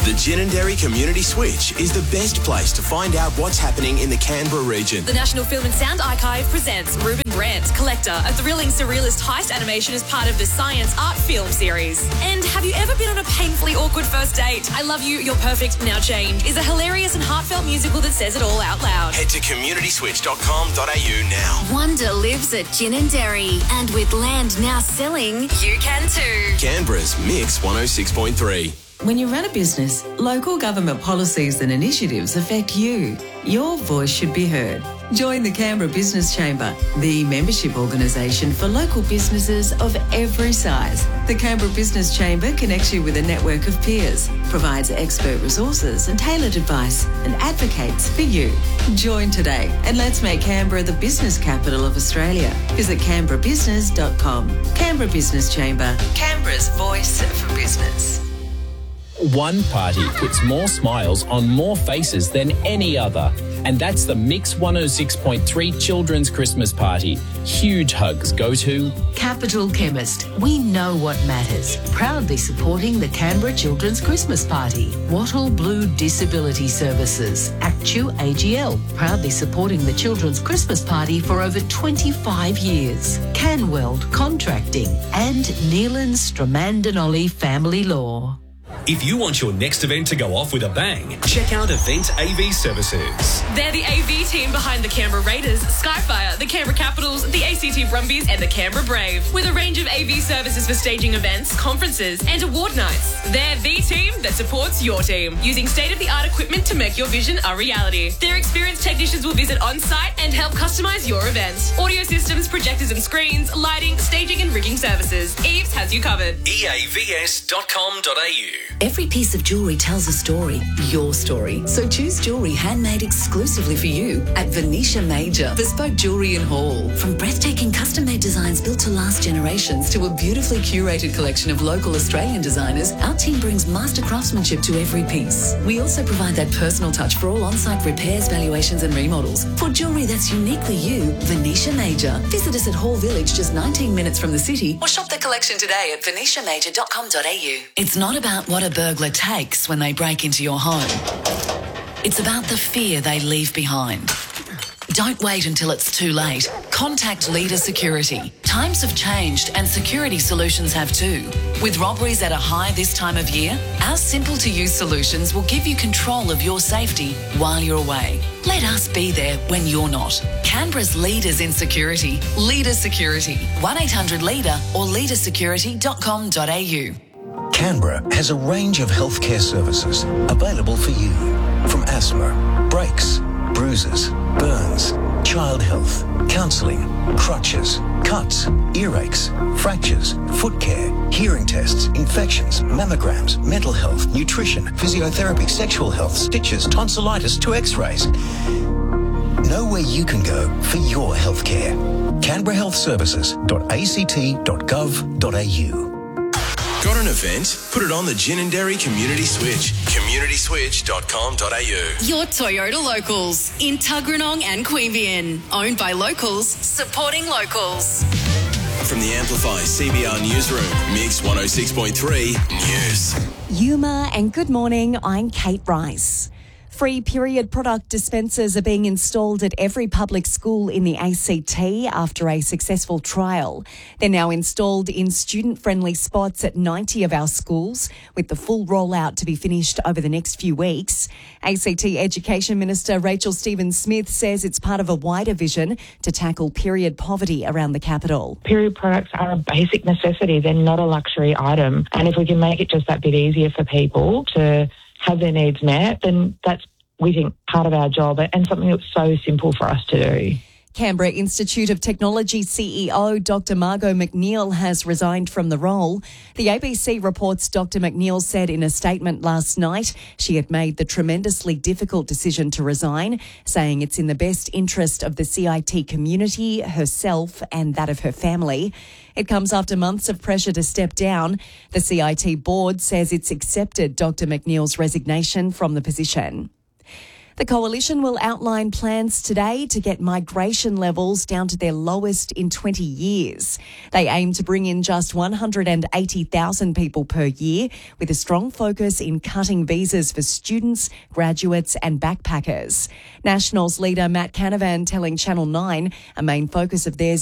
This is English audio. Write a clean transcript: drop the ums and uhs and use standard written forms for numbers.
The Ginninderry Community Switch is the best place to find out what's happening in the Canberra region. The National Film and Sound Archive presents Ruben Brandt, Collector, a thrilling surrealist heist animation as part of the Science Art Film series. And have you ever been on a painfully awkward first date? I Love You, You're Perfect, Now Change is a hilarious and heartfelt musical that says it all out loud. Head to communityswitch.com.au now. Wonder lives at Ginninderry, and with land now selling, you can too. Canberra's Mix 106.3. When you run a business, local government policies and initiatives affect you. Your voice should be heard. Join the Canberra Business Chamber, the membership organisation for local businesses of every size. The Canberra Business Chamber connects you with a network of peers, provides expert resources and tailored advice, and advocates for you. Join today and let's make Canberra the business capital of Australia. Visit canberrabusiness.com. Canberra Business Chamber, Canberra's voice for business. One party puts more smiles on more faces than any other, and that's the Mix 106.3 Children's Christmas Party. Huge hugs go to Capital Chemist. We know what matters. Proudly supporting the Canberra Children's Christmas Party. Wattle Blue Disability Services. Actu AGL. Proudly supporting the Children's Christmas Party for over 25 years. Canweld Contracting. And Neelan Stramandinolli Family Law. If you want your next event to go off with a bang, check out Event AV Services. They're the AV team behind the Canberra Raiders, Skyfire, the Canberra Capitals, the ACT Brumbies and the Canberra Brave. With a range of AV services for staging events, conferences and award nights. They're the team that supports your team, using state-of-the-art equipment to make your vision a reality. Their experienced technicians will visit on-site and help customise your event. Audio systems, projectors and screens, lighting, staging and rigging services. Eves has you covered. eavs.com.au. Every piece of jewellery tells a story, your story. So choose jewellery handmade exclusively for you at Venetia Major, bespoke jewellery and haul. From breathtaking custom-made designs built to last generations to a beautifully curated collection of local Australian designers, our team brings master craftsmanship to every piece. We also provide that personal touch for all on-site repairs, valuations and remodels. For jewellery that's uniquely you, Venetia Major. Visit us at Hall Village, just 19 minutes from the city, or shop the collection today at venetiamajor.com.au. It's not about what a burglar takes when they break into your home. It's about the fear they leave behind. Don't wait until it's too late. Contact Leader Security. Times have changed and security solutions have too. With robberies at a high this time of year, our simple-to-use solutions will give you control of your safety while you're away. Let us be there when you're not. Canberra's leaders in security. Leader Security. 1-800-LEADER or leadersecurity.com.au. Canberra has a range of healthcare services available for you. From asthma, brakes, bruises, burns, child health, counselling, crutches, cuts, earaches, fractures, foot care, hearing tests, infections, mammograms, mental health, nutrition, physiotherapy, sexual health, stitches, tonsillitis to x-rays. Know where you can go for your healthcare. CanberraHealthServices.act.gov.au. Got an event? Put it on the Ginninderry Community Switch. communityswitch.com.au. Your Toyota Locals in Tuggeranong and Queanbeyan. Owned by locals, supporting locals. From the Amplify CBR Newsroom, Mix 106.3 News. Yuma and good morning, I'm Kate Rice. Free period product dispensers are being installed at every public school in the ACT after a successful trial. They're now installed in student-friendly spots at 90 of our schools, with the full rollout to be finished over the next few weeks. ACT Education Minister Rachel Stephen-Smith says it's part of a wider vision to tackle period poverty around the capital. Period products are a basic necessity. They're not a luxury item. And if we can make it just that bit easier for people to have their needs met, then that's, we think, part of our job and something that's so simple for us to do. Canberra Institute of Technology CEO Dr. Margot McNeil has resigned from the role. The ABC reports Dr. McNeil said in a statement last night she had made the tremendously difficult decision to resign, saying it's in the best interest of the CIT community, herself and that of her family. It comes after months of pressure to step down. The CIT board says it's accepted Dr. McNeil's resignation from the position. The Coalition will outline plans today to get migration levels down to their lowest in 20 years. They aim to bring in just 180,000 people per year, with a strong focus in cutting visas for students, graduates and backpackers. Nationals leader Matt Canavan telling Channel 9 a main focus of theirs